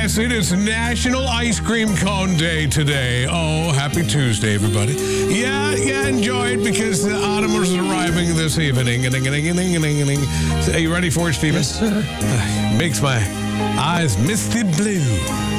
Yes, it is National Ice Cream Cone Day today. Oh, happy Tuesday, everybody. Yeah, enjoy it because the autumn is arriving this evening. Are you ready for it, Steven? Yes, sir. Makes my eyes misty blue.